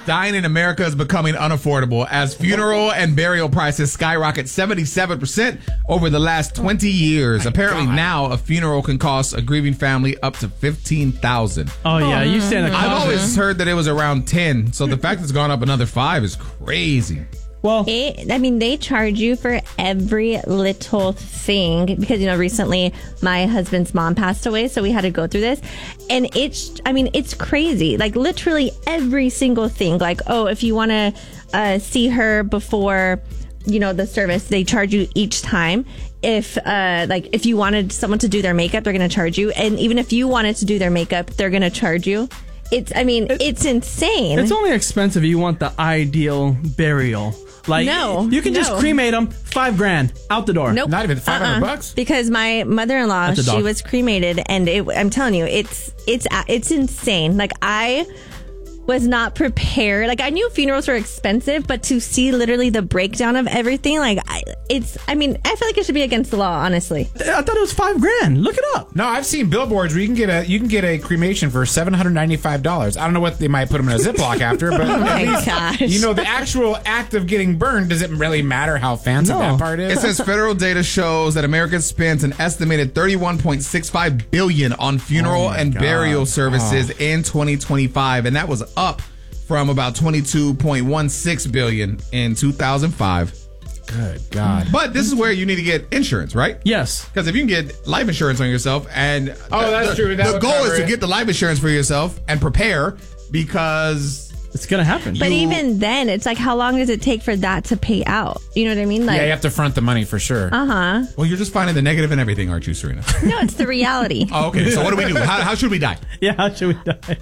Dying in America is becoming unaffordable as funeral and burial prices skyrocket 77% over the last 20 years. Apparently now a funeral can cost a grieving family up to $15,000. Oh yeah, you stand a I've always heard that it was around 10, so the fact it's gone up another 5 is crazy. Well, they charge you for every little thing because, recently my husband's mom passed away, so we had to go through this. And it's crazy. Like, literally every single thing. Like, if you want to see her before, the service, they charge you each time. If you wanted someone to do their makeup, they're going to charge you. And even if you wanted to do their makeup, they're going to charge you. It's insane. It's only expensive if you want the ideal burial. Like, no, you can just cremate them, $5,000 out the door. Nope. Not even $500. Because my mother-in-law, she was cremated, and I'm telling you, it's insane. Like, I was not prepared. Like, I knew funerals were expensive, but to see literally the breakdown of everything, I feel like it should be against the law, honestly. I thought it was $5,000. Look it up. No, I've seen billboards where you can get a cremation for $795. I don't know what they might put them in a Ziploc after, but oh my gosh. The actual act of getting burned, does it really matter how fancy that part is? It says federal data shows that America spends an estimated $31.65 billion on funeral and burial services in 2025, and that was up from about $22.16 billion in 2005. Good God. But this is where you need to get insurance, right? Yes. Because if you can get life insurance on yourself, and that's true. That the would goal cover is to it. get the life insurance for yourself and prepare, because it's going to happen. But even then, it's like, how long does it take for that to pay out? You know what I mean? Like, yeah, you have to front the money for sure. Uh-huh. Well, you're just finding the negative in everything, aren't you, Serena? No, it's the reality. Oh, okay. So what do we do? How should we die? Yeah, how should we die?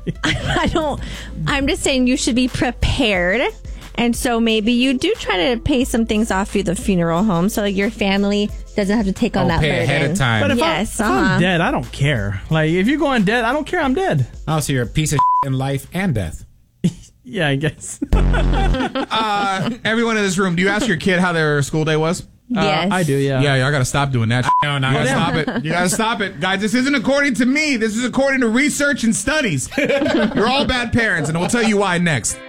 I'm just saying you should be prepared. And so maybe you do try to pay some things off through the funeral home so like your family doesn't have to take on that pay burden. ahead of time. But if I'm dead, I don't care. Like, if you're going dead, I don't care. I'm dead. Oh, so you're a piece of in life and death. Yeah, I guess. Everyone in this room, do you ask your kid how their school day was? Yes. I do, yeah. Yeah, I gotta stop doing that. No, You gotta stop it. You gotta stop it. Guys, this isn't according to me. This is according to research and studies. You're all bad parents, and we'll tell you why next.